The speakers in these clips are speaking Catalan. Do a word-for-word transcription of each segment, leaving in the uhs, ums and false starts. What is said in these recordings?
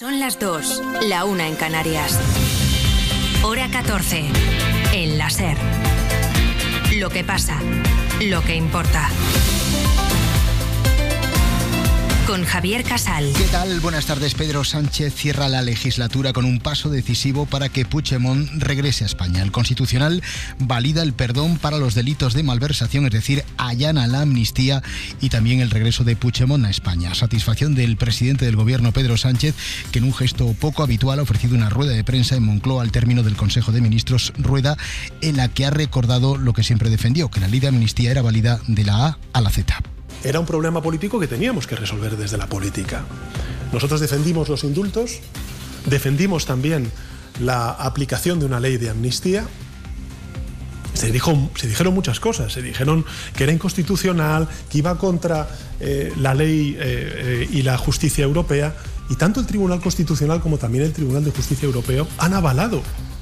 Son las dos, la una en Canarias. Hora catorce, en la SER. Lo que pasa, lo que importa. Con Javier Casal. ¿Qué tal? Buenas tardes. Pedro Sánchez cierra la legislatura con un paso decisivo para que Puigdemont regrese a España. El Constitucional valida el perdón para los delitos de malversación, es decir, allana la amnistía y también el regreso de Puigdemont a España. Satisfacción del presidente del Gobierno, Pedro Sánchez, que en un gesto poco habitual ha ofrecido una rueda de prensa en Moncloa al término del Consejo de Ministros, rueda en la que ha recordado lo que siempre defendió, que la ley de amnistía era válida de la A a la Z. Era un problema político que teníamos que resolver desde la política. Nosotros defendimos los indultos, defendimos también la aplicación de una ley de amnistía. Se, dijo, se dijeron muchas cosas, se dijeron que era inconstitucional, que iba contra eh, la ley eh, eh, y la justicia europea, y tanto el Tribunal Constitucional como también el Tribunal de Justicia Europeo han avalado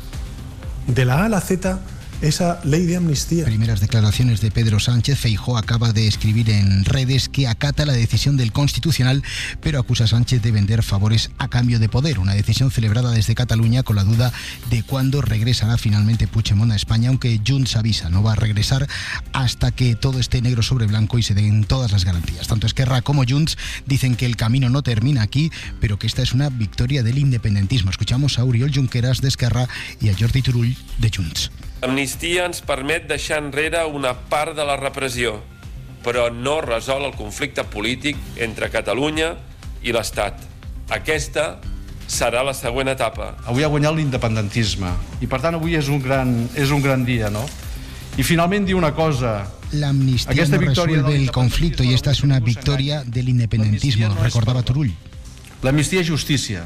de la A a la Z esa ley de amnistía. Primeras declaraciones de Pedro Sánchez. Feijóo acaba de escribir en redes que acata la decisión del Constitucional, pero acusa a Sánchez de vender favores a cambio de poder. Una decisión celebrada desde Cataluña con la duda de cuándo regresará finalmente Puigdemont a España, aunque Junts avisa, no va a regresar hasta que todo esté negro sobre blanco y se den todas las garantías. Tanto Esquerra como Junts dicen que el camino no termina aquí, pero que esta es una victoria del independentismo. Escuchamos a Oriol Junqueras de Esquerra y a Jordi Turull de Junts. L'amnistia ens permet deixar enrere una part de la repressió, però no resol el conflicte polític entre Catalunya i l'Estat. Aquesta serà la següent etapa. Avui ha guanyat l'independentisme i per tant avui és un gran, és un gran dia, no? Y finalmente diu una cosa. La amnistía no resuelve el conflicto y esta es una victoria del independentismo, recordaba Turull. La amnistía es justicia.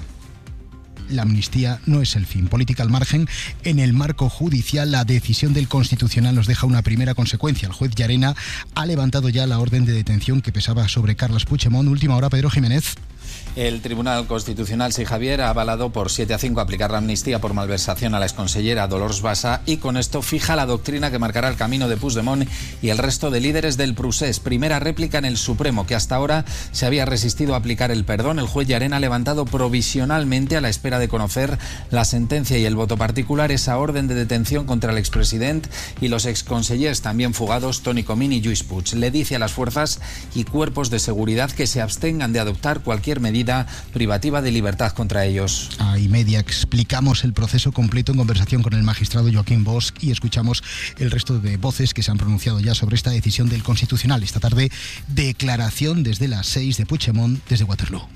La amnistía no es el fin. Política al margen. En el marco judicial, la decisión del Constitucional nos deja una primera consecuencia. El juez Llarena ha levantado ya la orden de detención que pesaba sobre Carles Puigdemont. Última hora, Pedro Jiménez. El Tribunal Constitucional, sí, Javier, ha avalado por siete a cinco aplicar la amnistía por malversación a la exconsellera Dolors Bassa y con esto fija la doctrina que marcará el camino de Puigdemont y el resto de líderes del procés. Primera réplica en el Supremo, que hasta ahora se había resistido a aplicar el perdón. El juez Llarena ha levantado provisionalmente, a la espera de conocer la sentencia y el voto particular, esa orden de detención contra el expresidente y los exconsellers también fugados Toni Comín y Lluís Puig. Le dice a las fuerzas y cuerpos de seguridad que se abstengan de adoptar cualquier medida privativa de libertad contra ellos. A y media explicamos el proceso completo en conversación con el magistrado Joaquín Bosch y escuchamos el resto de voces que se han pronunciado ya sobre esta decisión del Constitucional. Esta tarde, declaración desde las seis de Puigdemont desde Waterloo.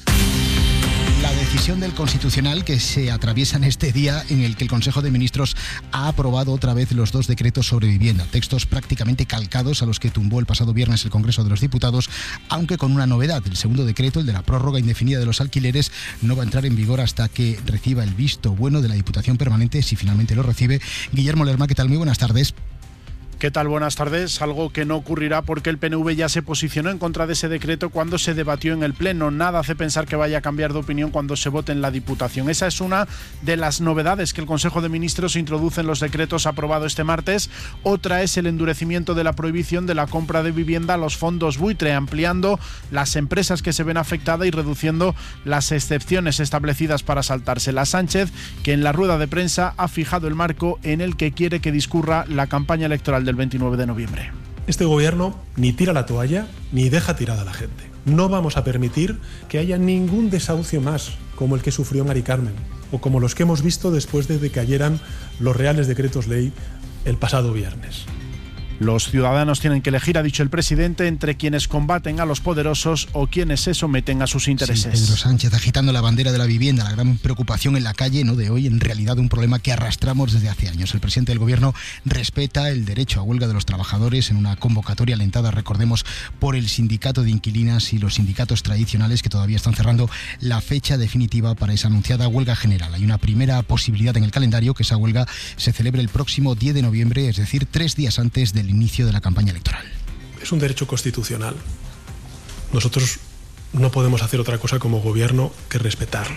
La decisión del Constitucional que se atraviesa en este día en el que el Consejo de Ministros ha aprobado otra vez los dos decretos sobre vivienda, textos prácticamente calcados a los que tumbó el pasado viernes el Congreso de los Diputados, aunque con una novedad. El segundo decreto, el de la prórroga indefinida de los alquileres, no va a entrar en vigor hasta que reciba el visto bueno de la Diputación Permanente, si finalmente lo recibe. Guillermo Lerma, ¿qué tal? Muy buenas tardes. ¿Qué tal? Buenas tardes. Algo que no ocurrirá porque el P N V ya se posicionó en contra de ese decreto cuando se debatió en el Pleno. Nada hace pensar que vaya a cambiar de opinión cuando se vote en la Diputación. Esa es una de las novedades que el Consejo de Ministros introduce en los decretos aprobados este martes. Otra es el endurecimiento de la prohibición de la compra de vivienda a los fondos buitre, ampliando las empresas que se ven afectadas y reduciendo las excepciones establecidas para saltárselas. Sánchez, que en la rueda de prensa ha fijado el marco en el que quiere que discurra la campaña electoral del veintinueve de noviembre. Este gobierno ni tira la toalla ni deja tirada a la gente. No vamos a permitir que haya ningún desahucio más como el que sufrió Mari Carmen o como los que hemos visto después de que cayeran los reales decretos ley el pasado viernes. Los ciudadanos tienen que elegir, ha dicho el presidente, entre quienes combaten a los poderosos o quienes se someten a sus intereses. Sí, Pedro Sánchez agitando la bandera de la vivienda, la gran preocupación en la calle, no de hoy, en realidad un problema que arrastramos desde hace años. El presidente del Gobierno respeta el derecho a huelga de los trabajadores en una convocatoria alentada, recordemos, por el sindicato de inquilinas y los sindicatos tradicionales que todavía están cerrando la fecha definitiva para esa anunciada huelga general. Hay una primera posibilidad en el calendario, que esa huelga se celebre el próximo diez de noviembre, es decir, tres días antes del inicio de la campaña electoral. Es un derecho constitucional. Nosotros no podemos hacer otra cosa como gobierno que respetarlo.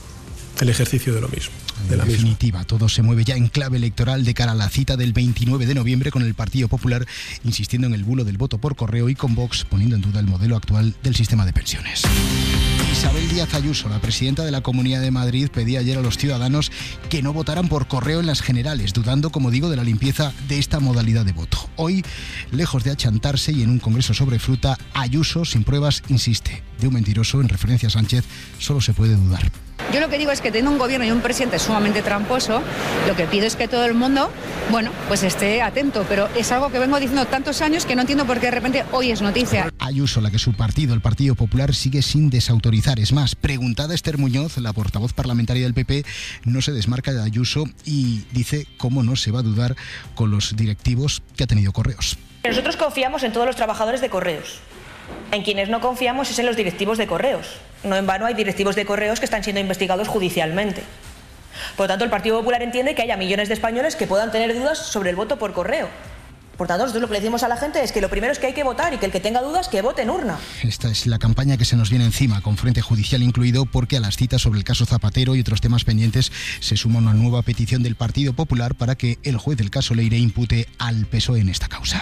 El ejercicio de lo mismo. De la en definitiva, misma. todo se mueve ya en clave electoral de cara a la cita del veintinueve de noviembre, con el Partido Popular insistiendo en el bulo del voto por correo y con Vox poniendo en duda el modelo actual del sistema de pensiones. Isabel Díaz Díaz Ayuso, la presidenta de la Comunidad de Madrid, pedía ayer a los ciudadanos que no votaran por correo en las generales, dudando, como digo, de la limpieza de esta modalidad de voto. Hoy, lejos de achantarse y en un congreso sobre fruta, Ayuso, sin pruebas, insiste. De un mentiroso, en referencia a Sánchez, solo se puede dudar. Yo lo que digo es que teniendo un gobierno y un presidente sumamente tramposo, lo que pido es que todo el mundo, bueno, pues esté atento, pero es algo que vengo diciendo tantos años que no entiendo por qué de repente hoy es noticia. Ayuso, la que su partido, el Partido Popular, sigue sin desautorizar. Es más, preguntada Esther Muñoz, la portavoz parlamentaria del P P, no se desmarca de Ayuso y dice cómo no se va a dudar con los directivos que ha tenido Correos. Nosotros confiamos en todos los trabajadores de Correos. En quienes no confiamos es en los directivos de Correos. No en vano hay directivos de Correos que están siendo investigados judicialmente. Por lo tanto, el Partido Popular entiende que haya millones de españoles que puedan tener dudas sobre el voto por correo. Por tanto, nosotros lo que le decimos a la gente es que lo primero es que hay que votar y que el que tenga dudas, que vote en urna. Esta es la campaña que se nos viene encima, con frente judicial incluido, porque a las citas sobre el caso Zapatero y otros temas pendientes se suma una nueva petición del Partido Popular para que el juez del caso Leire impute al P S O E en esta causa.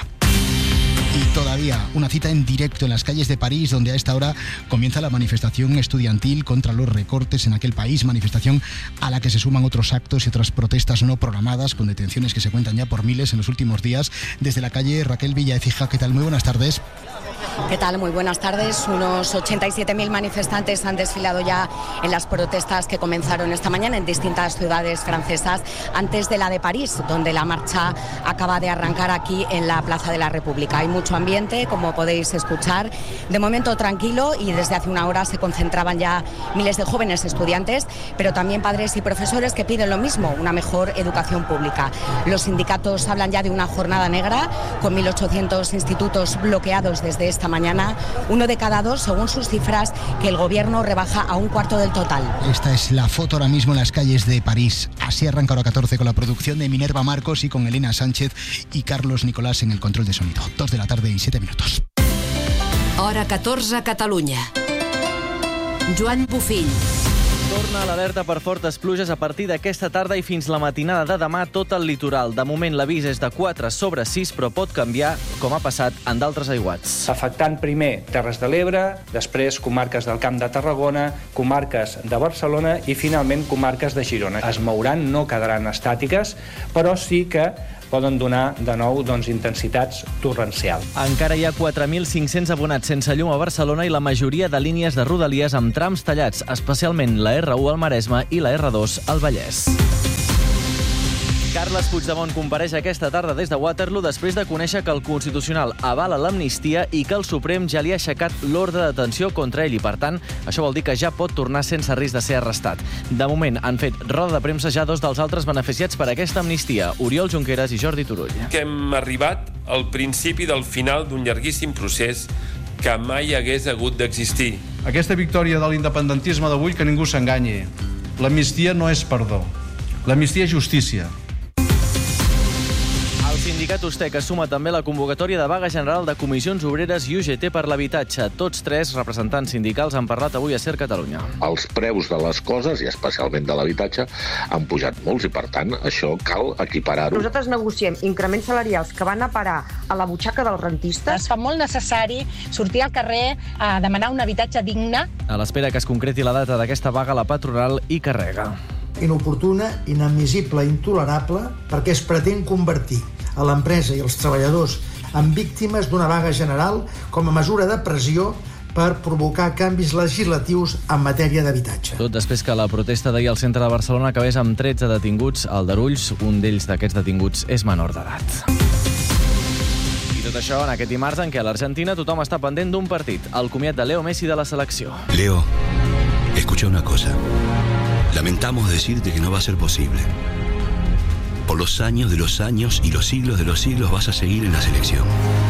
Y todavía una cita en directo en las calles de París, donde a esta hora comienza la manifestación estudiantil contra los recortes en aquel país, manifestación a la que se suman otros actos y otras protestas no programadas, con detenciones que se cuentan ya por miles en los últimos días. Desde la calle, Raquel Villaecija, ¿qué tal? Muy buenas tardes. ¿Qué tal? Muy buenas tardes. Unos ochenta y siete mil manifestantes han desfilado ya en las protestas que comenzaron esta mañana en distintas ciudades francesas, antes de la de París, donde la marcha acaba de arrancar aquí en la Plaza de la República. Hay mucho ambiente, como podéis escuchar, de momento tranquilo, y desde hace una hora se concentraban ya miles de jóvenes estudiantes, pero también padres y profesores que piden lo mismo, una mejor educación pública. Los sindicatos hablan ya de una jornada negra, con mil ochocientos institutos bloqueados desde esta mañana, uno de cada dos, según sus cifras, que el gobierno rebaja a un cuarto del total. Esta es la foto ahora mismo en las calles de París. Así arranca Hora catorce con la producción de Minerva Marcos y con Elena Sánchez y Carlos Nicolás en el control de sonido. Dos de la tarde y siete minutos. Hora catorze, Catalunya. Joan Bufill. Torna l'alerta per fortes pluges a partir d'aquesta tarda i fins la matinada de demà tot el litoral. De moment l'avís és de quatre sobre sis, però pot canviar, com ha passat en d'altres aiguats. Afectant primer Terres de l'Ebre, després comarques del Camp de Tarragona, comarques de Barcelona i finalment comarques de Girona. Es mouran, no quedaran estàtiques, però sí que poden donar de nou doncs, intensitats torrencials. Encara hi ha quatre mil cinc-cents abonats sense llum a Barcelona i la majoria de línies de rodalies amb trams tallats, especialment la erre u al Maresme i la erre dos al Vallès. Carles Puigdemont compareix aquesta tarda des de Waterloo després de conèixer que el Constitucional avala l'amnistia i que el Suprem ja li ha aixecat l'ordre de detenció contra ell i, per tant, això vol dir que ja pot tornar sense risc de ser arrestat. De moment han fet roda de premsa ja dos dels altres beneficiats per aquesta amnistia, Oriol Junqueras i Jordi Turull. Que hem arribat al principi del final d'un llarguíssim procés que mai hagués hagut d'existir. Aquesta victòria de l'independentisme d'avui, que ningú s'enganyi. L'amnistia no és perdó. L'amnistia és justícia. El sindicat Ustec assuma també la convocatòria de vaga general de comissions obreres i U G T per l'habitatge. Tots tres representants sindicals han parlat avui a SER Catalunya. Els preus de les coses, i especialment de l'habitatge, han pujat molts i, per tant, això cal equiparar-ho. Nosaltres negociem increments salarials que van a parar a la butxaca dels rentistes. Es fa molt necessari sortir al carrer a demanar un habitatge digne. A l'espera que es concreti la data d'aquesta vaga, la patronal hi carrega. Inoportuna, inadmissible, intolerable, perquè es pretén convertir a l'empresa i els treballadors en víctimes d'una vaga general com a mesura de pressió per provocar canvis legislatius en matèria d'habitatge. Tot després que la protesta d'ahir al centre de Barcelona acabés amb tretze detinguts al Darulls. Un d'ells d'aquests detinguts és menor d'edat. I tot això en aquest dimarts en què a l'Argentina tothom està pendent d'un partit, el comiat de Leo Messi de la selecció. Leo, escucha una cosa. Lamentamos decirte que no va a ser posible. Por los años de los años y los siglos de los siglos vas a seguir en la selección.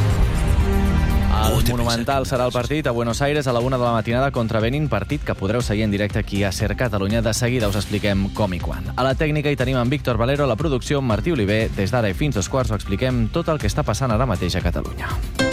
El Monumental serà el partit a Buenos Aires a la una de la matinada contra Benin, partit que podreu seguir en directe aquí a SER Catalunya. De seguida us expliquem com i quan. A la tècnica hi tenim en Víctor Valero, a la producció amb Martí Oliver. Des d'ara i fins dos quarts us expliquem tot el que està passant ara mateix a Catalunya.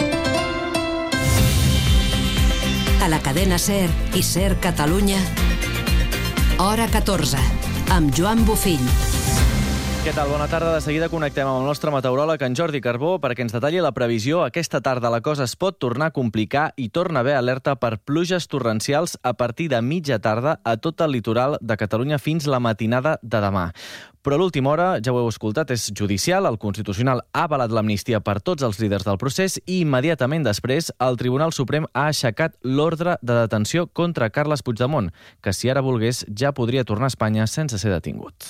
A la cadena SER i SER Catalunya, Hora catorze, amb Joan Bufill. Què tal? Bona tarda. De seguida connectem amb el nostre meteoròleg, en Jordi Carbó, perquè ens detalli la previsió. Aquesta tarda la cosa es pot tornar a complicar i torna a haver alerta per pluges torrencials a partir de mitja tarda a tot el litoral de Catalunya fins la matinada de demà. Però l'última hora, ja ho heu escoltat, és judicial. El Constitucional ha avalat l'amnistia per tots els líders del procés i immediatament després el Tribunal Suprem ha aixecat l'ordre de detenció contra Carles Puigdemont, que si ara volgués ja podria tornar a Espanya sense ser detingut.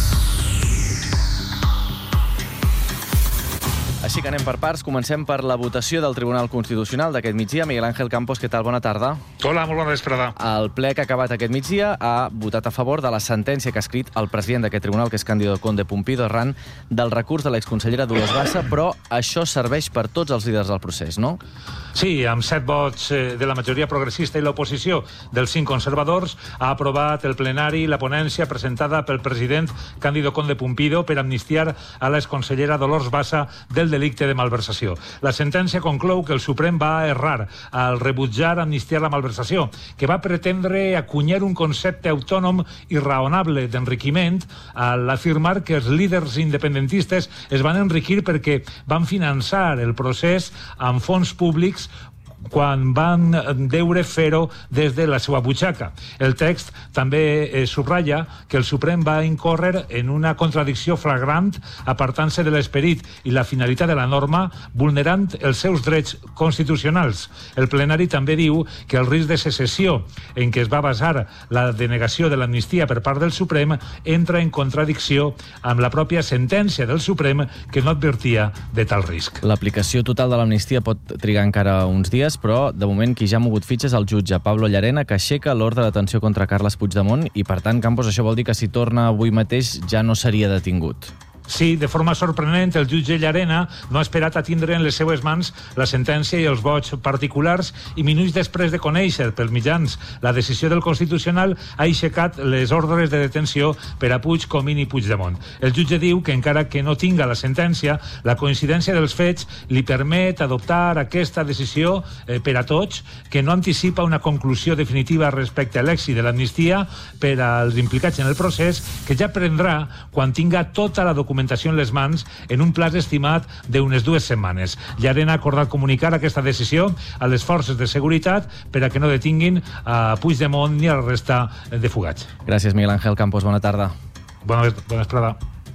Així que anem per parts. Comencem per la votació del Tribunal Constitucional d'aquest migdia. Miguel Ángel Campos, què tal? Bona tarda. Hola, molt bona vesprada. El ple que ha acabat aquest migdia ha votat a favor de la sentència que ha escrit el president d'aquest tribunal, que és Cándido Conde Pumpido, arran del recurs de l'exconsellera Dolors Bassa, però això serveix per tots els líders del procés, no? Sí, amb set vots de la majoria progressista i l'oposició dels cinc conservadors, ha aprovat el plenari la ponència presentada pel president Cándido Conde Pumpido per amnistiar a l'exconsellera Dolors Bassa del delicte de malversació. La sentència conclou que el Suprem va errar al rebutjar amnistiar la malversació, que va pretendre acunyar un concepte autònom i raonable d'enriquiment al afirmar que els líders independentistes es van enriquir perquè van finançar el procés amb fons públics quan van deure fer-ho des de la seva butxaca. El text també eh, subratlla que el Suprem va incórrer en una contradicció flagrant apartant-se de l'esperit i la finalitat de la norma, vulnerant els seus drets constitucionals. El plenari també diu que el risc de secessió en què es va basar la denegació de l'amnistia per part del Suprem entra en contradicció amb la pròpia sentència del Suprem que no advertia de tal risc. L'aplicació total de l'amnistia pot trigar encara uns dies, però de moment qui ja ha mogut fitxes és el jutge Pablo Llarena, que aixeca l'ordre de detenció contra Carles Puigdemont i, per tant, Campos, això vol dir que si torna avui mateix ja no seria detingut. Sí, de forma sorprenent, el jutge Llarena no ha esperat a tindre en les seues mans la sentència i els vots particulars i minuts després de conèixer pels mitjans la decisió del Constitucional ha aixecat les ordres de detenció per a Puig, Comín i Puigdemont. El jutge diu que encara que no tinga la sentència, la coincidència dels fets li permet adoptar aquesta decisió eh, per a tots, que no anticipa una conclusió definitiva respecte a l'èxit de l'amnistia per als implicats en el procés, que ja prendrà quan tinga tota la documentació en les mans en un plaç estimat d'unes dues setmanes. Llarena ha acordat comunicar aquesta decisió a les forces de seguretat per a que no detinguin a Puigdemont ni a la resta de fugats. Gràcies, Miguel Ángel Campos. Bona tarda. Bona, bona vesprada.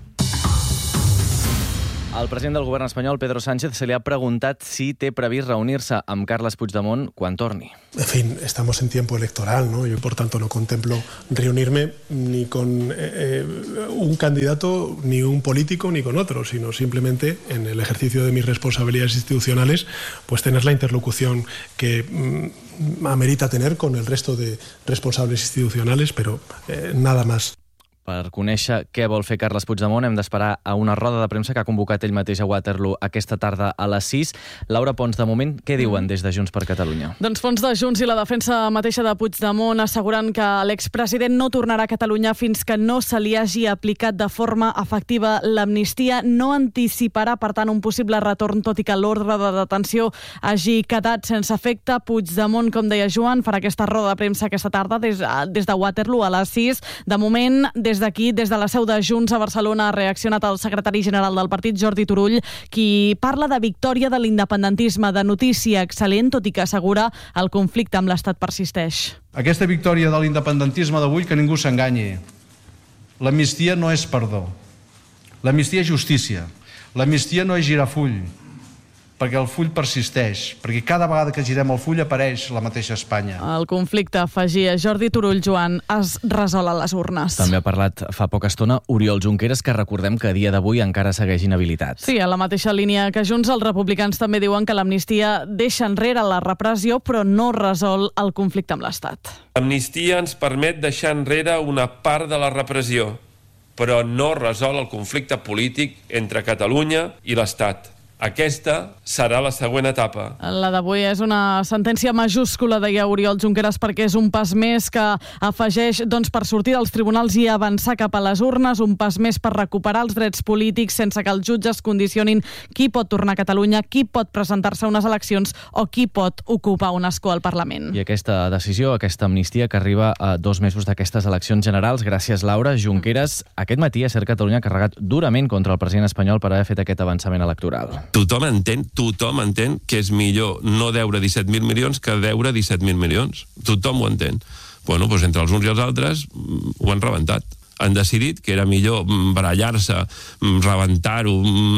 Al president del govern espanyol, Pedro Sánchez, se li ha preguntat si té previst reunir-se amb Carles Puigdemont quan torni. En fin, estamos en tiempo electoral, ¿no? Yo, por tanto, no contemplo reunirme ni con eh, un candidato, ni un político, ni con otro, sino simplemente, en el ejercicio de mis responsabilidades institucionales, pues tener la interlocución que mm, amerita tener con el resto de responsables institucionales, pero eh, nada más. Per conèixer què vol fer Carles Puigdemont hem d'esperar a una roda de premsa que ha convocat ell mateix a Waterloo aquesta tarda a les sis. Laura Pons, de moment, què diuen des de Junts per Catalunya? Doncs fons de Junts i la defensa mateixa de Puigdemont assegurant que l'expresident no tornarà a Catalunya fins que no se li hagi aplicat de forma efectiva l'amnistia. No anticiparà, per tant, un possible retorn, tot i que l'ordre de detenció hagi quedat sense efecte. Puigdemont, com deia Joan, farà aquesta roda de premsa aquesta tarda des, des de Waterloo a les sis. De moment, des Des d'aquí, des de la seu de Junts a Barcelona, ha reaccionat el secretari general del partit, Jordi Turull, qui parla de victòria de l'independentisme, de notícia excel·lent, tot i que assegura el conflicte amb l'Estat persisteix. Aquesta victòria de l'independentisme d'avui, que ningú s'enganyi. L'amnistia no és perdó. L'amnistia és justícia. L'amnistia no és girar full, perquè el full persisteix, perquè cada vegada que girem el full apareix la mateixa Espanya. El conflicte, afegia Jordi Turull, Joan, es resol a les urnes. També ha parlat fa poca estona Oriol Junqueras, que recordem que a dia d'avui encara segueix inhabilitat. Sí, a la mateixa línia que Junts, els republicans també diuen que l'amnistia deixa enrere la repressió, però no resol el conflicte amb l'Estat. L'amnistia ens permet deixar enrere una part de la repressió, però no resol el conflicte polític entre Catalunya i l'Estat. Aquesta serà la següent etapa. La d'avui és una sentència majúscula, deia Oriol Junqueras, perquè és un pas més que afegeix doncs, per sortir dels tribunals i avançar cap a les urnes, un pas més per recuperar els drets polítics sense que els jutges condicionin qui pot tornar a Catalunya, qui pot presentar-se a unes eleccions o qui pot ocupar un escó al Parlament. I aquesta decisió, aquesta amnistia que arriba a dos mesos d'aquestes eleccions generals, gràcies, Laura. Junqueras, aquest matí a Ser Catalunya ha carregat durament contra el president espanyol per haver fet aquest avançament electoral. Tothom entén, tothom entén que és millor no deure disset mil milions que deure disset mil milions. Tothom ho entén. Bueno, doncs entre els uns i els altres ho han rebentat. Han decidit que era millor barallar-se, rebentar-ho,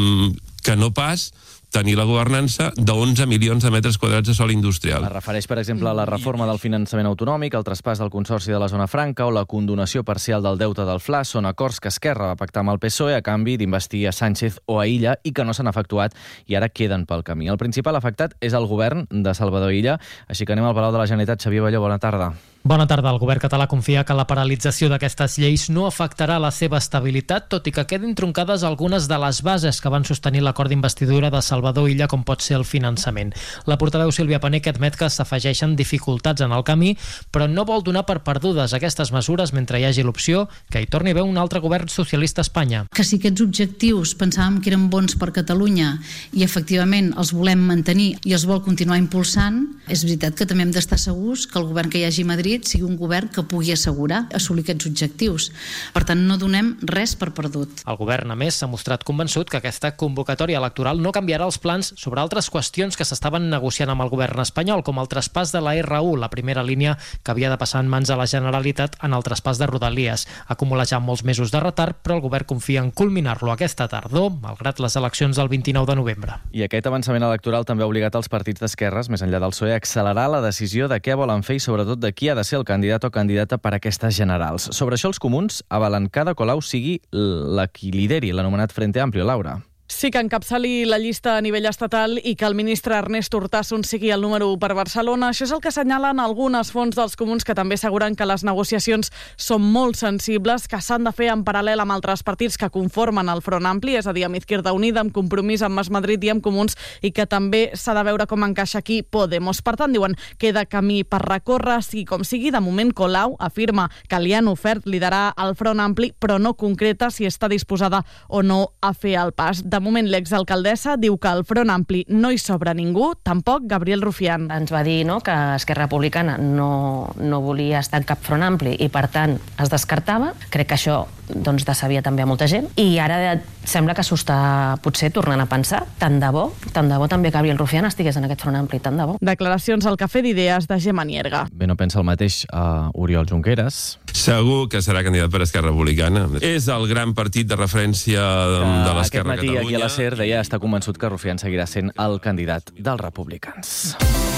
que no pas tenir la governança d'onze milions de metres quadrats de sòl industrial. Es refereix, per exemple, a la reforma del finançament autonòmic, el traspàs del Consorci de la Zona Franca o la condonació parcial del deute del Fla. Són acords que Esquerra va pactar amb el P S O E a canvi d'investir a Sánchez o a Illa i que no s'han efectuat i ara queden pel camí. El principal afectat és el govern de Salvador Illa, així que anem al Palau de la Generalitat. Xavier Balló, bona tarda. Bona tarda. El govern català confia que la paralització d'aquestes lleis no afectarà la seva estabilitat, tot i que quedin troncades algunes de les bases que van sostenir l'acord d'investidura de Salvador Illa, com pot ser el finançament. La portaveu Sílvia Paneque admet que s'afegeixen dificultats en el camí, però no vol donar per perdudes aquestes mesures mentre hi hagi l'opció que hi torni a haver un altre govern socialista a Espanya. Que si aquests objectius pensàvem que eren bons per Catalunya i efectivament els volem mantenir i els vol continuar impulsant, és veritat que també hem d'estar segurs que el govern que hi hagi a Madrid sigui un govern que pugui assegurar assolir aquests objectius. Per tant, no donem res per perdut. El govern, a més, s'ha mostrat convençut que aquesta convocatòria electoral no canviarà els plans sobre altres qüestions que s'estaven negociant amb el govern espanyol, com el traspàs de la R u, la primera línia que havia de passar en mans de la Generalitat en el traspàs de Rodalies. Acumula ja molts mesos de retard, però el govern confia en culminar-lo aquesta tardor, malgrat les eleccions del vint-i-nou de novembre. I aquest avançament electoral també ha obligat els partits d'esquerres, més enllà del P S O E, a accelerar la decisió de què volen fer i sobretot de qui ha de ser el candidat o candidata per a aquestes generals. Sobre això els comuns avalen que Ada Colau sigui la qui lideri l'anomenat Frente Amplio, Laura. Sí, que encapçali la llista a nivell estatal i que el ministre Ernest Urtasun sigui el número u per Barcelona. Això és el que assenyalen algunes fonts dels comuns, que també asseguren que les negociacions són molt sensibles, que s'han de fer en paral·lel amb altres partits que conformen el Front Ampli, és a dir, amb Izquierda Unida, amb Compromís, amb Mas Madrid i amb Comuns, i que també s'ha de veure com encaixa aquí Podemos. Per tant, diuen, queda camí per recórrer, sigui com sigui. De moment, Colau afirma que li han ofert liderar el Front Ampli, però no concreta si està disposada o no a fer el pas. De moment, l'exalcaldessa diu que al Front Ampli no hi sobra ningú, tampoc Gabriel Rufián. Ens va dir no, que Esquerra Republicana no, no volia estar en cap Front Ampli i, per tant, es descartava. Crec que això doncs, decebia també a molta gent. I ara sembla que s'ho està potser tornant a pensar. Tant de bo, tant de bo també Gabriel Rufián estigués en aquest Front Ampli, tant de bo. Declaracions al Cafè d'Idees de Gemma Nierga. Bé, no pensa el mateix a Oriol Junqueras. Segur que serà candidat per Esquerra Republicana. És el gran partit de referència de l'Esquerra a Catalunya. Aquí a la SER deia estar convençut que Rufián seguirà sent el candidat dels republicans.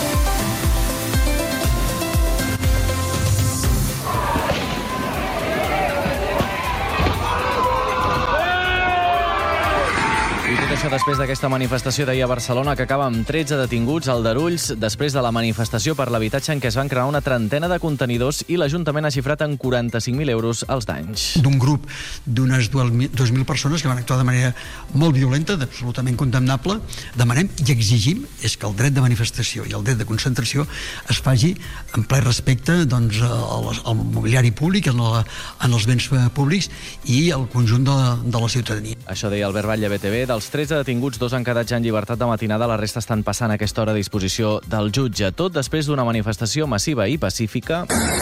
Això després d'aquesta manifestació d'ahir a Barcelona, que acaba amb tretze detinguts, Aldarulls, després de la manifestació per l'habitatge en què es van crear una trentena de contenidors i l'Ajuntament ha xifrat en quaranta-cinc mil euros els danys. D'un grup d'unes dues mil persones que van actuar de manera molt violenta, absolutament condemnable, demanem i exigim és que el dret de manifestació i el dret de concentració es faci en ple respecte doncs, al, al mobiliari públic, en, la, en els béns públics i al conjunt de, de la ciutadania. Això deia Albert Batlle, B T V. Dels tretze detinguts, dos han quedat ja en llibertat de matinada, la resta estan passant a aquesta hora a disposició del jutge. Tot després d'una manifestació massiva i pacífica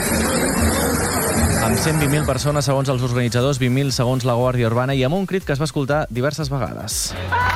amb cent vint mil persones segons els organitzadors, vint mil segons la Guàrdia Urbana i amb un crit que es va escoltar diverses vegades.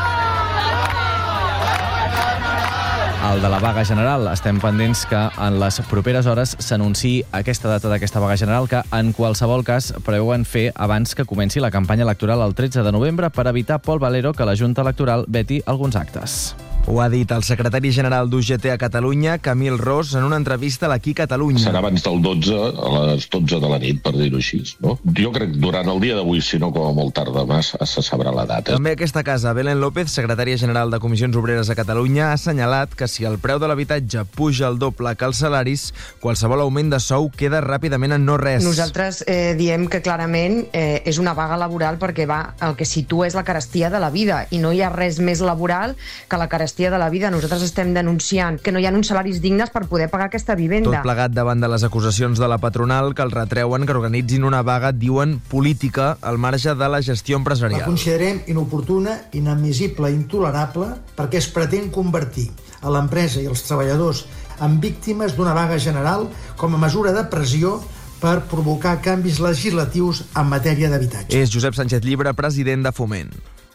El de la vaga general. Estem pendents que en les properes hores s'anunciï aquesta data d'aquesta vaga general, que en qualsevol cas preveuen fer abans que comenci la campanya electoral el tretze de novembre per evitar, Pol Valero, que la Junta Electoral veti alguns actes. Ho ha dit el secretari general d'U G T a Catalunya, Camil Ros, en una entrevista a l'Aquí Catalunya. Serà abans del dotze, a les dotze de la nit, per dir-ho així. No? Jo crec que durant el dia d'avui, si no com a molt tard demà, se sabrà la data. També aquesta casa, Belén López, secretària general de Comissions Obreres a Catalunya, ha assenyalat que si el preu de l'habitatge puja el doble que els salaris, qualsevol augment de sou queda ràpidament en no res. Nosaltres eh, diem que clarament eh, és una vaga laboral perquè va, el que situa és la carestia de la vida i no hi ha res més laboral que la carestia de la vida. Nosaltres estem denunciant que no hi ha uns salaris dignes per poder pagar aquesta vivenda. Tot plegat davant de les acusacions de la patronal que els retreuen que organitzin una vaga, diuen, política al marge de la gestió empresarial. La considerem inoportuna, inadmissible, intolerable perquè es pretén convertir a l'empresa i els treballadors en víctimes d'una vaga general com a mesura de pressió per provocar canvis legislatius en matèria d'habitatge. És Josep Sánchez Llibre, president de Foment.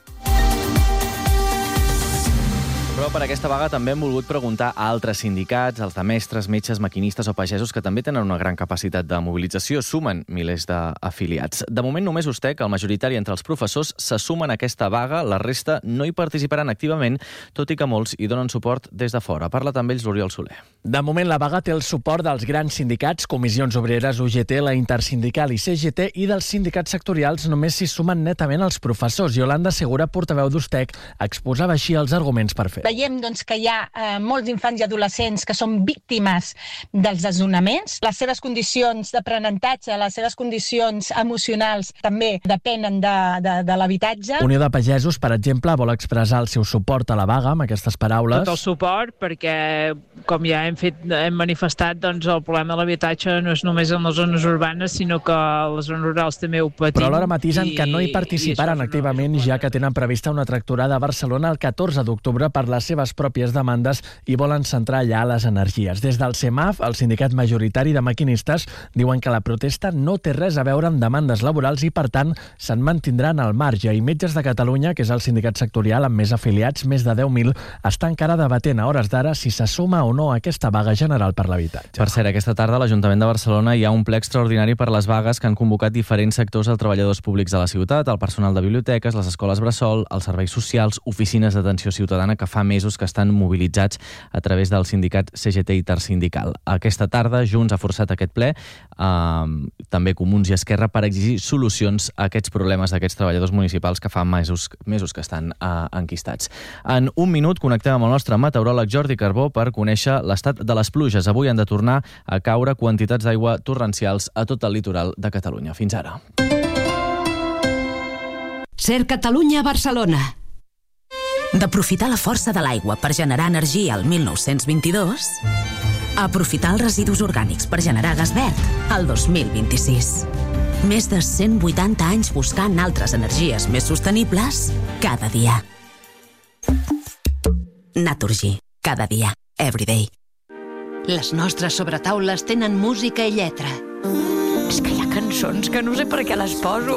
Però per aquesta vaga també hem volgut preguntar a altres sindicats, els de mestres, metges, maquinistes o pagesos, que també tenen una gran capacitat de mobilització, sumen milers d'afiliats. De moment només U S T E C, el majoritari entre els professors, se sumen a aquesta vaga, la resta no hi participaran activament, tot i que molts hi donen suport des de fora. Parla també ells l'Oriol Soler. De moment la vaga té el suport dels grans sindicats, Comissions Obreres, U G T, la Intersindical i C G T, i dels sindicats sectorials només s'hi sumen netament els professors. Yolanda Segura, portaveu d'U S T E C, exposava així els arguments per fer. Veiem doncs, que hi ha eh, molts infants i adolescents que són víctimes dels desnonaments. Les seves condicions d'aprenentatge, les seves condicions emocionals també depenen de, de, de l'habitatge. Unió de Pagesos, per exemple, vol expressar el seu suport a la vaga amb aquestes paraules. Tot el suport, perquè, com ja hem fet, hem manifestat, doncs el problema de l'habitatge no és només en les zones urbanes, sinó que les zones rurals també ho patim. Però alhora matisen i, que no hi participaran activament, ja que tenen prevista una tractorada a Barcelona el catorze d'octubre per les seves pròpies demandes i volen centrar allà les energies. Des del CEMAF, el sindicat majoritari de maquinistes, diuen que la protesta no té res a veure amb demandes laborals i, per tant, se'n mantindran al marge. I Metges de Catalunya, que és el sindicat sectorial amb més afiliats, més de deu mil, està encara debatent a hores d'ara si se suma o no a aquesta vaga general per l'habitatge. Per cert, aquesta tarda a l'Ajuntament de Barcelona hi ha un ple extraordinari per les vagues que han convocat diferents sectors als treballadors públics de la ciutat, el personal de biblioteques, les escoles bressol, els serveis socials, oficines d'atenció ciutadana que fa mesos que estan mobilitzats a través del sindicat C G T Intersindical. Aquesta tarda Junts ha forçat aquest ple, eh, també Comuns i Esquerra, per exigir solucions a aquests problemes d'aquests treballadors municipals que fa mesos, mesos que estan eh, enquistats. En un minut connectem amb el nostre meteoròleg Jordi Carbó per conèixer l'estat de les pluges. Avui han de tornar a caure quantitats d'aigua torrencials a tot el litoral de Catalunya. Fins ara. Ser Catalunya a Barcelona. D'aprofitar la força de l'aigua per generar energia al mil nou-cents vint-i-dos a aprofitar els residus orgànics per generar gas verd al dos mil vint-i-sis. Més de cent vuitanta anys buscant altres energies més sostenibles cada dia. Naturgy. Cada dia. Everyday. Les nostres sobretaules tenen música i lletra. És que hi ha cançons que no sé per què les poso.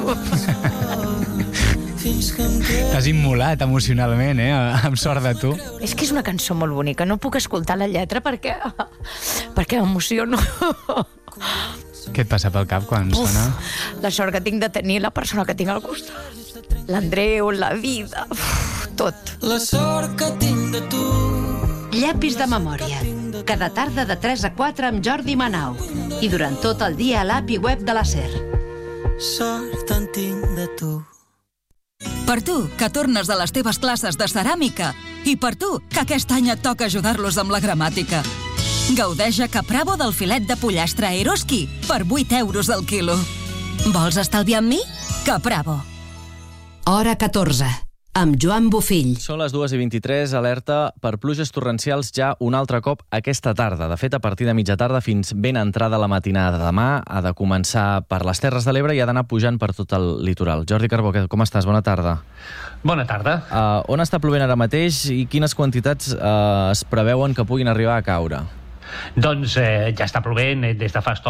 T'has immolat emocionalment, eh? Amb sort de tu. És que és una cançó molt bonica. No puc escoltar la lletra perquè... perquè m'emociono. Què et passa pel cap quan Uf, sona? La sort que tinc de tenir la persona que tinc al costat. L'Andreu, la vida... Uf, tot. La sort que tinc de tu. Llapis de memòria. Cada tarda de tres a quatre amb Jordi Manau. I durant tot el dia a l'app i web de la SER. Sort en tinc de tu. Per tu, que tornes de les teves classes de ceràmica. I per tu, que aquest any et toca ajudar-los amb la gramàtica. Gaudeix a Capravo del filet de pollastre Eroski per vuit euros al quilo. Vols estalviar amb mi? Capravo. Hora catorze. Amb Joan Bofill. Són les dues i vint-i-tres, alerta per pluges torrencials ja un altre cop aquesta tarda. De fet, a partir de mitja tarda fins ben entrada la matinada. Demà ha de començar per les Terres de l'Ebre i ha d'anar pujant per tot el litoral. Jordi Carbó, com estàs? Bona tarda. Bona tarda. Uh, on està plovent ara mateix i quines quantitats uh, es preveuen que puguin arribar a caure? Doncs eh, ja està plovent des de fa estona.